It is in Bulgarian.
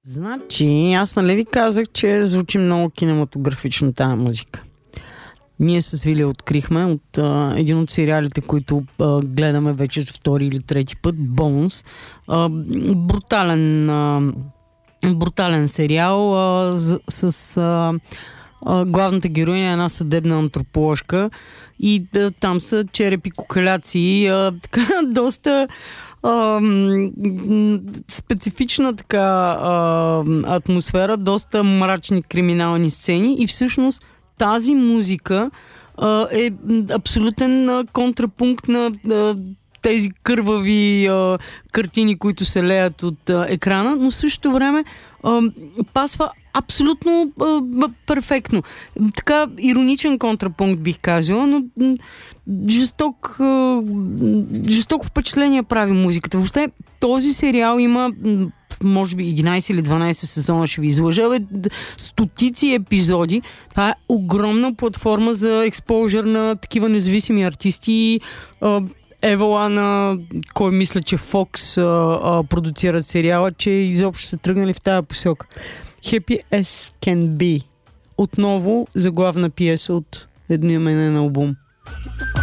Значи, аз нали ви казах, че звучи много кинематографично тази музика. Ние с Вили открихме от един от сериалите, които гледаме вече за втори или трети път, Bones. Брутален сериал с главната героиня, една съдебна антроположка, и там са черепи, кукаляци, така доста специфична така атмосфера, доста мрачни криминални сцени, и всъщност тази музика е абсолютен контрапункт на тези кървави картини, които се леят от екрана, но в същото време пасва абсолютно перфектно. Така ироничен контрапункт бих казала, но жестоко впечатление прави музиката. Въобще този сериал има може би 11 или 12 сезона, ще ви излъжа, стотици епизоди. Това е огромна платформа за експожър на такива независими артисти. Евала на кой мисля, че Fox продуцират сериала, че изобщо са тръгнали в тази посока. Happy as can be. Отново заглавна пиеса от едноименен албум.